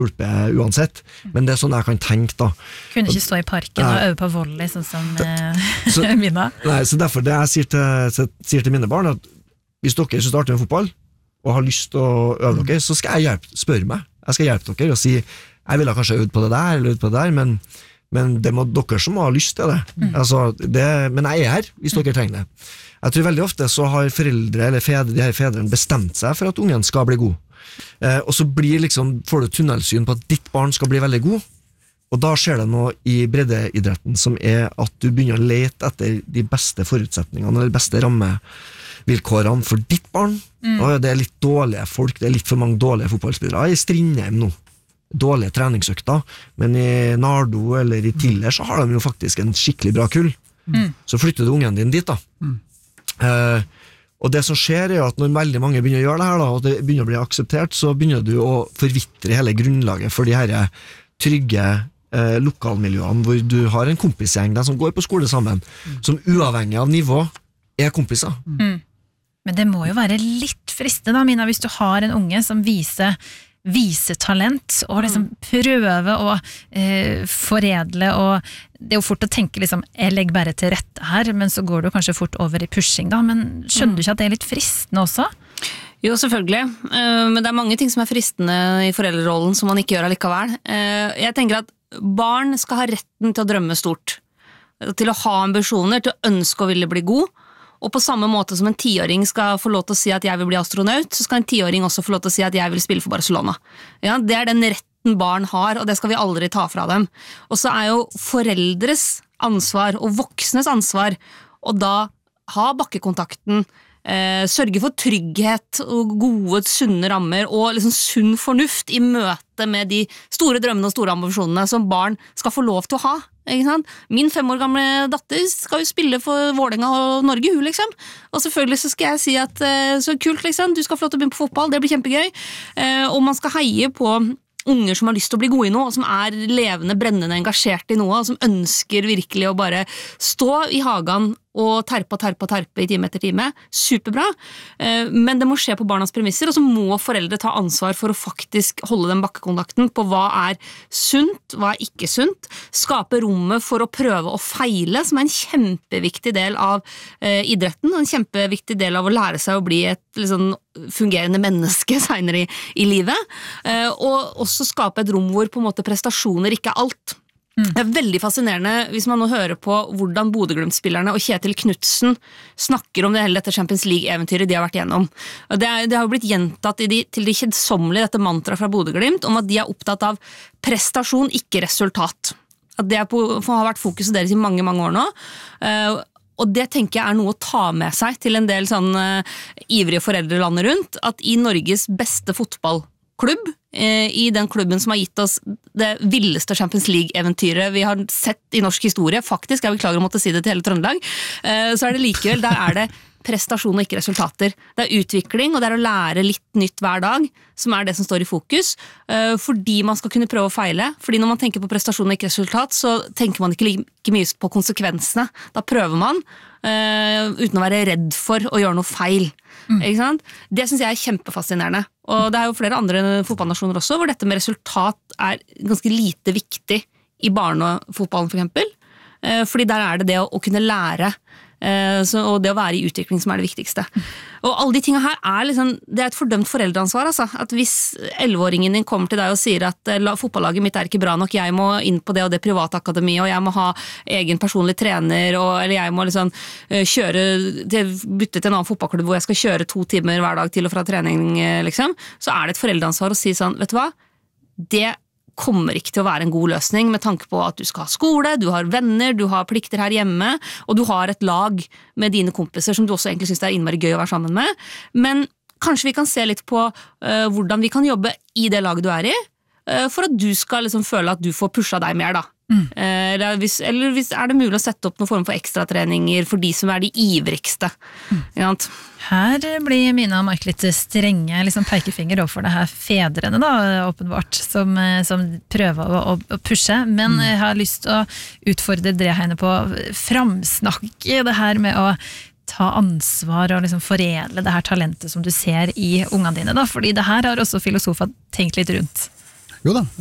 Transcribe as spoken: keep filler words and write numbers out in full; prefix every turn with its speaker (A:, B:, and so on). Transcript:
A: hjulpet uansett, men det er sånn jeg kan tenke da.
B: Kunne ikke stå i parken og øve på volley, sånn som så, Mina.
A: Nei, så derfor det jeg sier til, sier til mine barn, at hvis dere skal starte med fotball, og har lyst til å øve dere, så skal jeg hjelpe, spørre meg. Jeg skal hjelpe dere og si, jeg vil ha kanskje øvd på det der, eller øvd på det der, men, men det må dere som har lyst til det. Mm. Altså, det. Men jeg er her, hvis dere trenger det. Jeg tror veldig ofte så har foreldre, eller fedre, de her fedrene bestemt seg for at ungen skal bli god. Eh, og så blir liksom, får du tunnelsyn på at ditt barn skal bli veldig god, og da skjer det noe i breddeidretten som er at du begynner å lete etter de beste forutsetningene, eller de beste rammevilkårene for ditt barn, mm. og det er litt dårlige folk, det er litt for mange dårlige fotballspillere i Strindheim nå, dårlige treningsøkter, men i Nardo eller i Tiller så har de jo faktisk en skikkelig bra kull, mm. så flytter du ungen din dit da. Mm. Eh, Og det som skjer er jo at når veldig mange begynner å gjøre det her da, og det begynner å bli akseptert, så begynner du å forvitre hele grunnlaget for de her trygge eh, lokalmiljøene, hvor du har en kompisgjeng der som går på skole sammen, mm. som uavhengig av nivå er kompiser.
B: Mm. Men det må jo være litt fristende da, Mina, hvis du har en unge som viser vise talent og liksom prøve å eh, foredle, og det er jo fort å tenke liksom, jeg legger bare til rette her, men så går du kanskje fort over i pushing da, men skjønner du ikke at det er litt fristende også?
C: Jo, selvfølgelig, uh, men det er mange ting som er fristende i foreldrerollen som man ikke gjør allikevel. Uh, jeg tenker at barn skal ha retten til å drømme stort, til å ha ambisjoner, til å ønske å ville bli god. Og på samme måte som en tiåring skal få lov til å si at jeg vil bli astronaut, så skal en tiåring også få lov til å si at jeg vil spille for Barcelona. Ja, det er den retten barn har, og det skal vi aldri ta fra dem. Og så er jo foreldres ansvar og voksnes ansvar å da ha bakkekontakten, eh, sørge for trygghet og gode, sunne rammer og liksom sunn fornuft i møte med de store drømmene og store ambisjonene som barn skal få lov til å ha. Ikke sant? Min fem år gamle datter skal jo spille for Vålerenga og Norge, hun liksom. Og selvfølgelig så skal jeg si at så kult liksom, du skal få lov til å begynne på fotball, det blir kjempegøy. Og man skal heie på unger som har lyst til å bli gode i noe, og som er levende, brennende, engasjert i noe, og som ønsker virkelig å bare stå i hagen og terpe og terpe og terpe i time etter time. Superbra, men det må skje på barnas premisser, og så må foreldre ta ansvar for å faktisk holde den bakkekontakten på hva er sunt, hva er ikke sunt, skape rommet for å prøve å feile, som er en kjempeviktig del av eh, idretten, og en kjempeviktig del av å lære seg å bli et liksom, fungerende menneske senere i, i livet, eh, og også skape et rom hvor på en måte prestasjoner ikke er alt. Det er veldig fascinerende hvis man nå hører på hvordan Bodø-Glimt-spillerne og Kjetil Knutsen snakker om det hele dette Champions League-eventyret de har vært gjennom. Det, er, det har jo blitt gjentatt i de, til de kjedsommelige dette mantra fra Bodø-Glimt om at de er opptatt av prestasjon, ikke resultat. At det er på, har vært fokuset deres i mange, mange år nå. Og det tenker jeg er noe å ta med seg til en del sånn ivrige foreldre landet rundt, at i Norges beste fotballklubb, i den klubben som har gitt oss det villeste Champions League-eventyret vi har sett i norsk historie, faktisk, jeg beklager å måtte si det til hele Trøndelag, så er det likevel, der er det prestasjon og ikke resultater. Det er utvikling, og det er å lære litt nytt hver dag, som er det som står i fokus, fordi man skal kunne prøve å feile. Fordi når man tenker på prestasjon og ikke resultat, så tenker man ikke like mye på konsekvensene. Da prøver man, uten å være redd for å gjøre noe feil. Mm. Ikke sant? Det synes jeg er kjempefascinerende. Og det er jo flere andre fotballnasjoner også, hvor dette med resultat er ganske lite viktig i barnefotballen for eksempel. Fordi der er det det å, å kunne lære, Så, og det å være i utvikling som er det viktigste. Og alle de tingene her er liksom, det er et fordømt foreldreansvar, altså. At hvis elleveåringen din kommer til deg og sier at fotballaget mitt er ikke bra nok, jeg må inn på det og det private akademiet, og jeg må ha egen personlig trener, og, eller jeg må liksom kjøre, bytte til en annen fotballklubb hvor jeg skal kjøre to timer hver dag til og fra trening, liksom, så er det et foreldreansvar å si sånn, vet du hva? Det kommer ikke til å være en god løsning med tanke på at du skal ha skole, du har venner, du har plikter her hjemme, og du har et lag med dine kompiser som du også egentlig synes det er innmari gøy å være sammen med. Men kanskje vi kan se litt på uh, hvordan vi kan jobbe i det laget du er i, uh, for at du skal liksom føle at du får pusha deg mer da. Mm. Uh, eller, hvis, eller hvis er det mulig å sette opp noen form for ekstratreninger for de som er de ivrigste. Mm.
B: Her blir Mina og Mark litt strenge liksom pekefinger overfor det her fedrene da, åpenbart, som, som prøver å, å pushe, men jeg har lyst til å utfordre dere henne på framsnakke det her med å ta ansvar og liksom foredle det her talentet som du ser i ungene dine da, fordi det her har også filosofer tenkt litt rundt.
D: Jo da,